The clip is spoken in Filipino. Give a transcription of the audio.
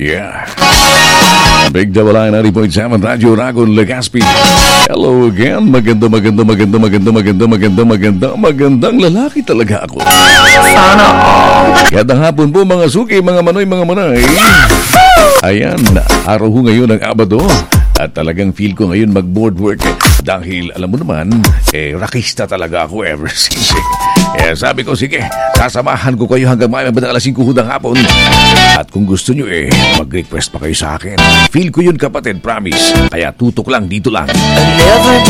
Yeah. Big Double I 90.7 Radyo Ragon Legazpi. Hello again. Magandang lalaki talaga ako. Sana all. Gandang hapon po mga suki, mga manoy, mga manay. Ayan, araw ho ngayon ng Abado. At talagang feel ko ngayon mag-board work dahil alam mo naman, rakista talaga ako ever since. Sabi ko, sige, sasamahan ko kayo hanggang mga alas 5 ng hapon. At kung gusto nyo mag-request pa kayo sa akin. Feel ko yun kapatid, promise. Kaya tutok lang, dito lang. I never